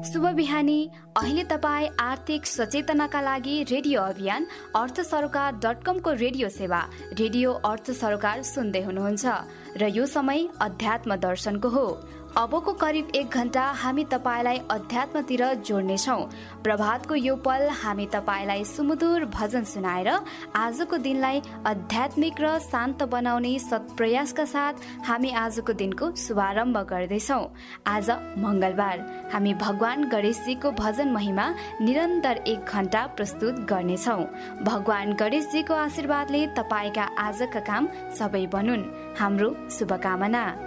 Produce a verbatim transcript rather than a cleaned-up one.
शुभ बिहानी। अहिले तपाईँ आर्थिक सचेतनाका लागि रेडियो अभियान अर्थ सरोकार डट कमको रेडियो सेवा रेडियो अर्थ सरोकार सुन्दै हुनुहुन्छ र यो समय अध्यात्म दर्शनको हो। अबको करिब एक घण्टा हामी तपाईलाई अध्यात्मतिर जोड्नेछौँ। प्रभातको यो पल हामी तपाईलाई सुमधुर भजन सुनाएर आजको दिनलाई आध्यात्मिक र शान्त बनाउने सत्प्रयासका साथ हामी आजको दिनको शुभारम्भ गर्दैछौँ। आज मङ्गलबार हामी भगवान गणेशजीको भजन महिमा निरन्तर एक घण्टा प्रस्तुत गर्नेछौँ। भगवान गणेशजीको आशीर्वादले तपाईँका आजका काम सबै बनुन्, हाम्रो शुभकामना।